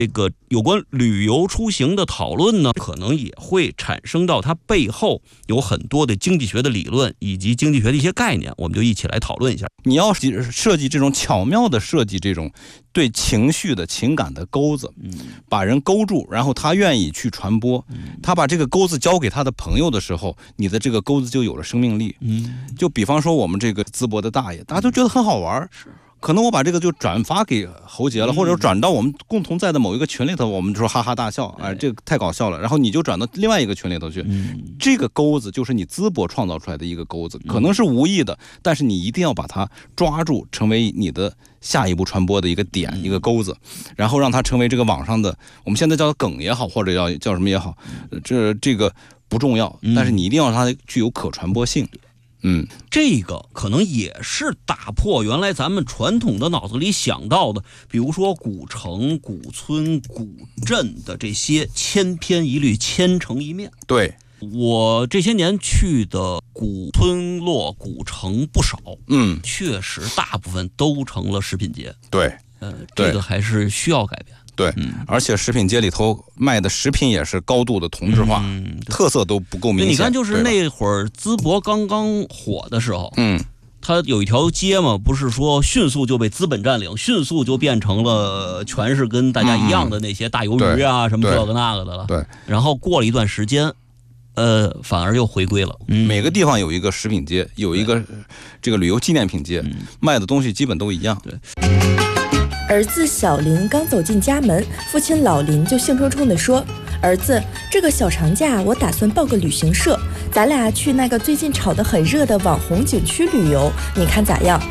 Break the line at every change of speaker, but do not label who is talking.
这个有关旅游出行的讨论呢，可能也会产生到它背后有很多的经济学的理论以及经济学的一些概念，我们就一起来讨论一下。
你要设计这种巧妙的设计这种对情绪的情感的钩子，把人勾住，然后他愿意去传播，他把这个钩子交给他的朋友的时候，你的这个钩子就有了生命力。就比方说我们这个淄博的大爷，大家都觉得很好玩，可能我把这个就转发给侯杰了，或者转到我们共同在的某一个群里头，我们就说哈哈大笑，哎，这个太搞笑了。然后你就转到另外一个群里头去，这个钩子就是你淄博创造出来的一个钩子，可能是无意的，但是你一定要把它抓住，成为你的下一步传播的一个点，一个钩子，然后让它成为这个网上的，我们现在叫梗也好，或者叫什么也好，这个不重要，但是你一定要让它具有可传播性。
这个可能也是打破原来咱们传统的脑子里想到的，比如说古城、古村、古镇的这些千篇一律、千城一面。
对，
我这些年去的古村落、古城不少，确实大部分都成了食品街。
对，
这个还是需要改变。
对，而且食品街里头卖的食品也是高度的同质化，特色都不够明显。
你看，就是那会儿淄博刚刚火的时候，它有一条街嘛，不是说迅速就被资本占领，迅速就变成了全是跟大家一样的那些大鱿鱼啊，什么这个那个的了。对，然后过了一段时间，反而又回归了。
每个地方有一个食品街，有一个这个旅游纪念品街，卖的东西基本都一样。
对。
儿子小林刚走进家门，父亲老林就兴冲冲地说：“儿子，这个小长假我打算报个旅行社，咱俩去那个最近炒得很热的网红景区旅游，你看咋样？”